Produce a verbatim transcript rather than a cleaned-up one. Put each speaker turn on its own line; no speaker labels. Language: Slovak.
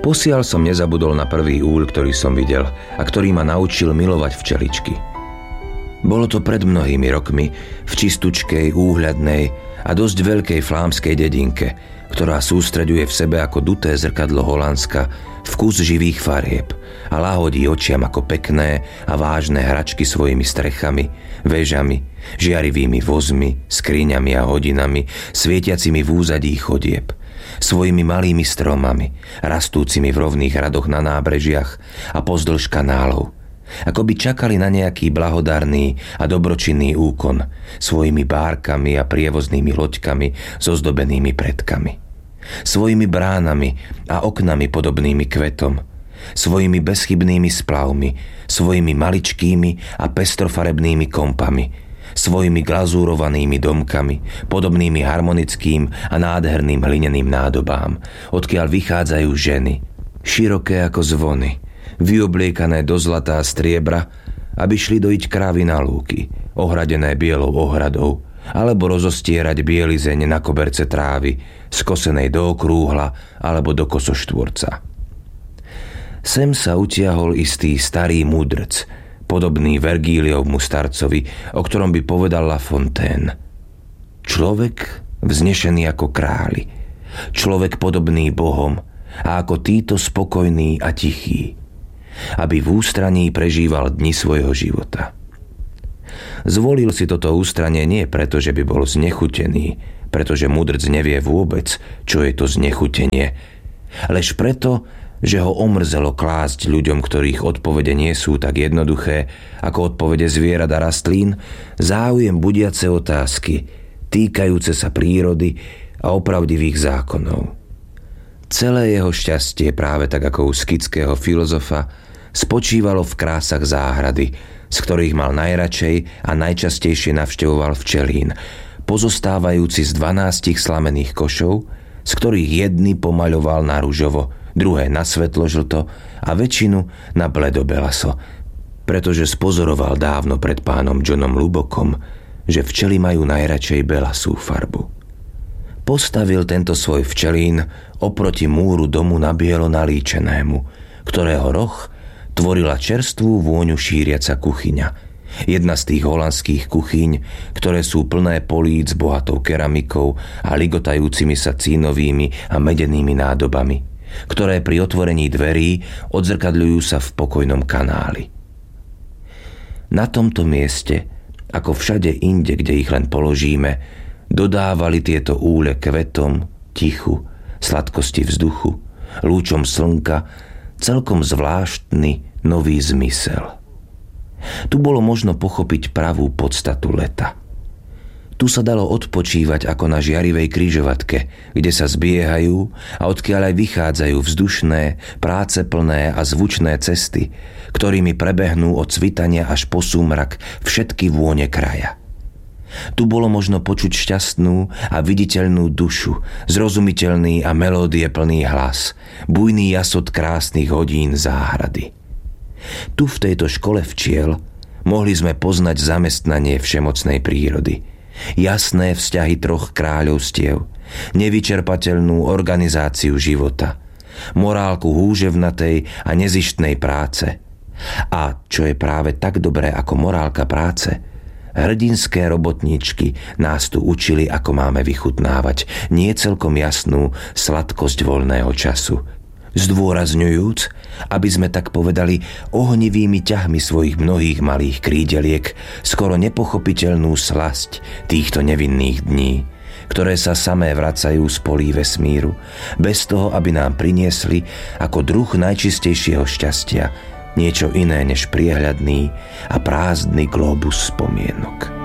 Posiaľ som nezabudol na prvý úľ, ktorý som videl a ktorý ma naučil milovať včeličky. Bolo to pred mnohými rokmi v čistučkej, úhľadnej a dosť veľkej flámskej dedinke, ktorá sústreďuje v sebe ako duté zrkadlo Holandska vkus živých farieb a láhodí očiam ako pekné a vážne hračky svojimi strechami, väžami, žiarivými vozmi, skriňami a hodinami, svietiacimi v úzadí chodieb, svojimi malými stromami, rastúcimi v rovných radoch na nábrežiach a pozdĺž kanálov, ako by čakali na nejaký blahodárny a dobročinný úkon svojimi bárkami a prievoznými loďkami so zdobenými predkami, svojimi bránami a oknami podobnými kvetom, svojimi bezchybnými splavmi, svojimi maličkými a pestrofarebnými kompami, svojimi glazúrovanými domkami, podobnými harmonickým a nádherným hlineným nádobám, odkiaľ vychádzajú ženy, široké ako zvony, vyobliekané do zlata a striebra, aby šli dojiť krávy na lúky, ohradené bielou ohradou, alebo rozostierať bielizeň na koberce trávy, skosenej do okrúhla alebo do kosoštvorca. Sem sa utiahol istý starý múdrc, podobný Vergíliovmu starcovi, o ktorom by povedal La Fontaine. Človek vznešený ako králi, človek podobný bohom a ako títo spokojný a tichý, aby v ústraní prežíval dni svojho života. Zvolil si toto ústranie nie preto, že by bol znechutený, pretože mudrc nevie vôbec, čo je to znechutenie, lež preto, že ho omrzelo klásť ľuďom, ktorých odpovede nie sú tak jednoduché ako odpovede zvierat a rastlín, záujem budiace otázky, týkajúce sa prírody a opravdivých zákonov. Celé jeho šťastie, práve tak ako u skitského filozofa, spočívalo v krásach záhrady, z ktorých mal najradšej a najčastejšie navštevoval včelín, pozostávajúci z dvanástich slamených košov, z ktorých jedny pomaľoval na ružovo, druhé na svetlo-žlto a väčšinu na bledobelaso, pretože spozoroval dávno pred pánom Johnom Lubokom, že včely majú najradšej belasú farbu. Postavil tento svoj včelín oproti múru domu na bielo nalíčenému, ktorého roh tvorila čerstvú vôňu šíriaca kuchyňa. Jedna z tých holandských kuchyň, ktoré sú plné políc s bohatou keramikou a ligotajúcimi sa cínovými a medenými nádobami, ktoré pri otvorení dverí odzrkadľujú sa v pokojnom kanáli. Na tomto mieste, ako všade inde, kde ich len položíme, dodávali tieto úle kvetom, tichu, sladkosti vzduchu, lúčom slnka, celkom zvláštny nový zmysel. Tu bolo možno pochopiť pravú podstatu leta. Tu sa dalo odpočívať ako na žiarivej križovatke, kde sa zbiehajú a odkiaľ aj vychádzajú vzdušné, práceplné a zvučné cesty, ktorými prebehnú od svitania až po súmrak všetky vône kraja. Tu bolo možno počuť šťastnú a viditeľnú dušu, zrozumiteľný a melódie plný hlas, bujný jasot krásnych hodín záhrady. Tu v tejto škole včiel mohli sme poznať zamestnanie všemocnej prírody, jasné vzťahy troch kráľovstiev, nevyčerpateľnú organizáciu života, morálku húževnatej a nezištnej práce a, čo je práve tak dobré ako morálka práce, hrdinské robotníčky nás tu učili, ako máme vychutnávať nie celkom jasnú sladkosť voľného času, zdôrazňujúc, aby sme tak povedali ohnivými ťahmi svojich mnohých malých krídeliek skoro nepochopiteľnú slasť týchto nevinných dní, ktoré sa samé vracajú z polí vesmíru, bez toho, aby nám priniesli ako druh najčistejšieho šťastia niečo iné než priehľadný a prázdny glóbus spomienok.